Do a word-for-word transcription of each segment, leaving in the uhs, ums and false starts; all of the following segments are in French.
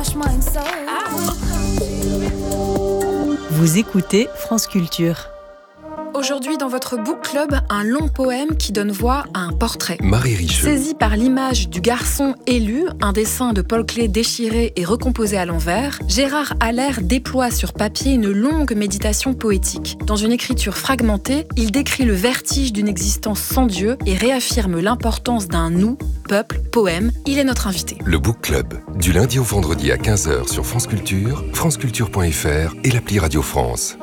Vous écoutez France Culture. Aujourd'hui, dans votre book club, un long poème qui donne voix à un portrait. Marie Richeux. Saisi par l'image du garçon élu, un dessin de Paul Klee déchiré et recomposé à l'envers, Gérard Haller déploie sur papier une longue méditation poétique. Dans une écriture fragmentée, il décrit le vertige d'une existence sans Dieu et réaffirme l'importance d'un nous, peuple, poème. Il est notre invité. Le book club, du lundi au vendredi à quinze heures sur France Culture, franceculture point f r et l'appli Radio France.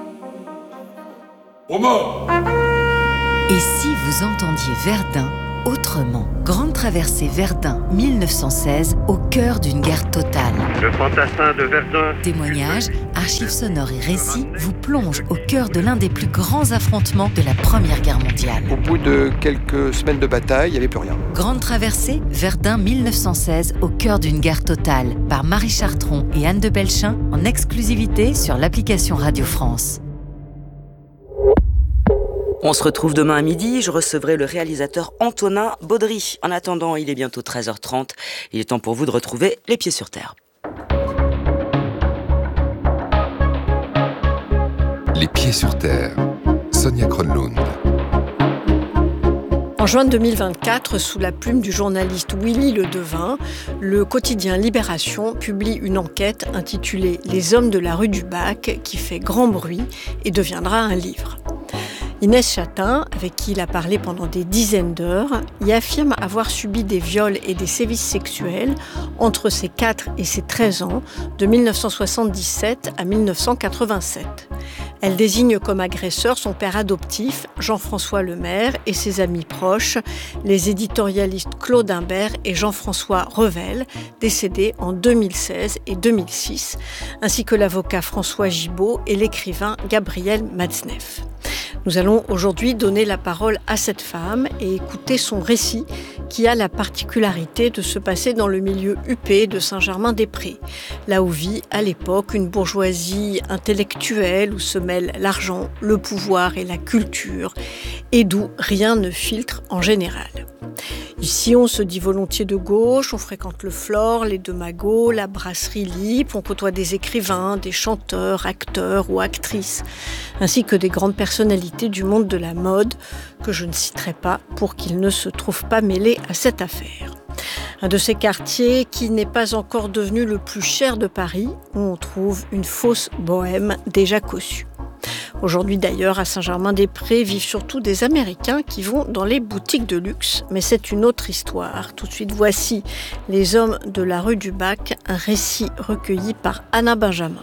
Et si vous entendiez Verdun autrement? Grande traversée Verdun mille neuf cent seize, au cœur d'une guerre totale. Le fantassin de Verdun. Témoignages, archives sonores et récits vous plongent au cœur de l'un des plus grands affrontements de la Première Guerre mondiale. Au bout de quelques semaines de bataille, il n'y avait plus rien. Grande traversée Verdun mille neuf cent seize, au cœur d'une guerre totale, par Marie Chartron et Anne de Belchin, en exclusivité sur l'application Radio France. On se retrouve demain à midi, je recevrai le réalisateur Antonin Baudry. En attendant, il est bientôt treize heures trente, il est temps pour vous de retrouver les pieds sur terre. Les pieds sur terre, Sonia Kronlund. En juin deux mille vingt-quatre, sous la plume du journaliste Willy Le Devin, le quotidien Libération publie une enquête intitulée « Les hommes de la rue du Bac » qui fait grand bruit et deviendra un livre. Inès Chatin, avec qui il a parlé pendant des dizaines d'heures, y affirme avoir subi des viols et des sévices sexuels entre ses quatre et ses treize ans, de mille neuf cent soixante-dix-sept à mille neuf cent quatre-vingt-sept. Elle désigne comme agresseur son père adoptif, Jean-François Lemaire, et ses amis proches, les éditorialistes Claude Imbert et Jean-François Revel, décédés en deux mille seize et deux mille six, ainsi que l'avocat François Gibault et l'écrivain Gabriel Matzneff. Nous allons aujourd'hui donner la parole à cette femme et écouter son récit qui a la particularité de se passer dans le milieu huppé de Saint-Germain-des-Prés, là où vit à l'époque une bourgeoisie intellectuelle où se mêlent l'argent, le pouvoir et la culture, et d'où rien ne filtre en général. Ici, on se dit volontiers de gauche, on fréquente le Flore, les Deux Magots, la brasserie Lippe, on côtoie des écrivains, des chanteurs, acteurs ou actrices, ainsi que des grandes personnalités du monde de la mode, que je ne citerai pas pour qu'ils ne se trouvent pas mêlés à cette affaire. Un de ces quartiers qui n'est pas encore devenu le plus cher de Paris, où on trouve une fausse bohème déjà cossue. Aujourd'hui d'ailleurs, à Saint-Germain-des-Prés, vivent surtout des Américains qui vont dans les boutiques de luxe. Mais c'est une autre histoire. Tout de suite, voici Les hommes de la rue du Bac, un récit recueilli par Anna Benjamin.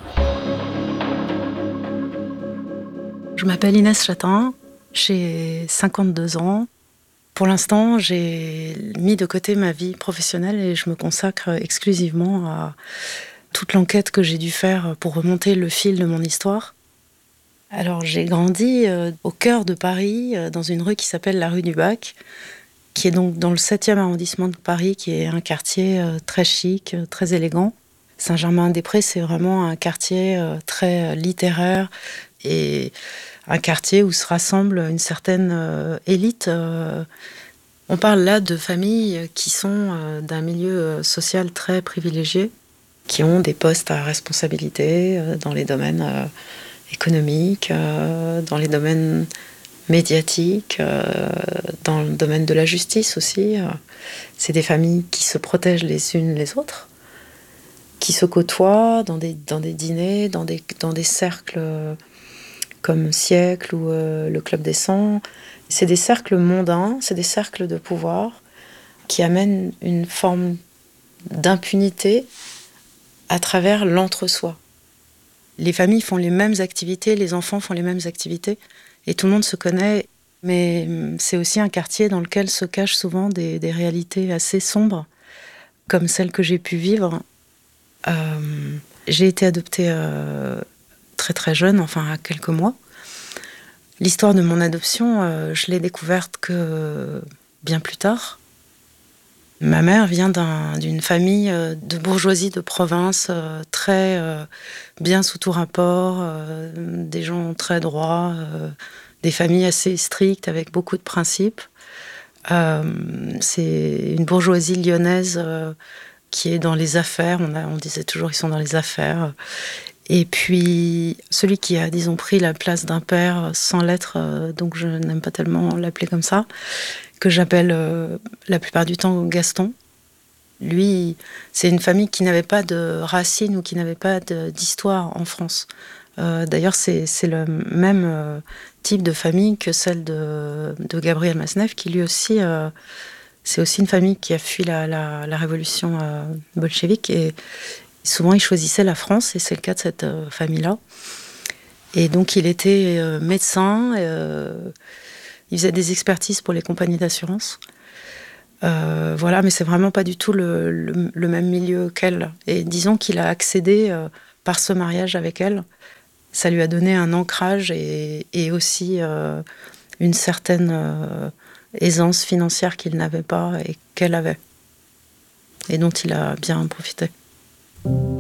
Je m'appelle Inès Chatin, j'ai cinquante-deux ans. Pour l'instant, j'ai mis de côté ma vie professionnelle et je me consacre exclusivement à toute l'enquête que j'ai dû faire pour remonter le fil de mon histoire. Alors, j'ai grandi euh, au cœur de Paris, euh, dans une rue qui s'appelle la rue du Bac, qui est donc dans le septième arrondissement de Paris, qui est un quartier euh, très chic, euh, très élégant. Saint-Germain-des-Prés, c'est vraiment un quartier euh, très euh, littéraire et un quartier où se rassemble une certaine euh, élite. Euh, on parle là de familles qui sont euh, d'un milieu euh, social très privilégié, qui ont des postes à responsabilité euh, dans les domaines euh, économiques, euh, dans les domaines médiatiques, euh, dans le domaine de la justice aussi. Euh, c'est des familles qui se protègent les unes les autres, qui se côtoient dans des, dans des dîners, dans des, dans des cercles comme Siècle ou euh, le Club des cent. C'est des cercles mondains, c'est des cercles de pouvoir qui amènent une forme d'impunité à travers l'entre-soi. Les familles font les mêmes activités, les enfants font les mêmes activités, et tout le monde se connaît. Mais c'est aussi un quartier dans lequel se cachent souvent des, des réalités assez sombres, comme celles que j'ai pu vivre. Euh, j'ai été adoptée euh, très très jeune, enfin à quelques mois. L'histoire de mon adoption, euh, je l'ai découverte que bien plus tard. Ma mère vient d'un, d'une famille de bourgeoisie de province, euh, très euh, bien sous tout rapport, euh, des gens très droits, euh, des familles assez strictes avec beaucoup de principes. Euh, c'est une bourgeoisie lyonnaise euh, qui est dans les affaires. On, a, on disait toujours ils sont dans les affaires. Et puis, celui qui a, disons, pris la place d'un père sans l'être, euh, donc je n'aime pas tellement l'appeler comme ça, que j'appelle euh, la plupart du temps Gaston. Lui, c'est une famille qui n'avait pas de racines ou qui n'avait pas de, d'histoire en France. Euh, d'ailleurs, c'est, c'est le même euh, type de famille que celle de, de Gabriel Masnev, qui lui aussi, euh, c'est aussi une famille qui a fui la, la, la révolution euh, bolchevique. Et souvent, il choisissait la France, et c'est le cas de cette euh, famille-là. Et donc, il était euh, médecin, euh, il faisait des expertises pour les compagnies d'assurance. Euh, voilà, mais c'est vraiment pas du tout le, le, le même milieu qu'elle. Et disons qu'il a accédé euh, par ce mariage avec elle. Ça lui a donné un ancrage et, et aussi euh, une certaine euh, aisance financière qu'il n'avait pas et qu'elle avait. Et dont il a bien profité.